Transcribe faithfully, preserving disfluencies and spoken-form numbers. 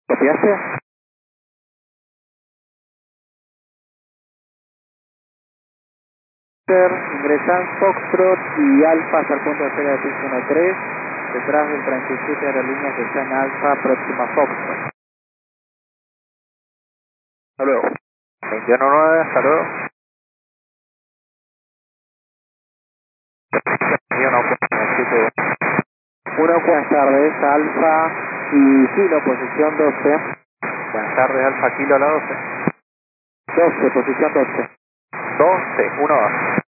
¿Copiaste? Ingresan Foxtrot y Alfa hasta el punto de espera de seis uno tres, detrás del treinta y siete aerolíneas que está en Alfa, próxima Foxtrot. Hasta luego. veintiuno nueve, hasta luego. uno, buenas tardes, Alfa y Kilo, posición doce. Buenas tardes, Alfa Kilo a la doce. doce, posición doce. doce, uno, dos.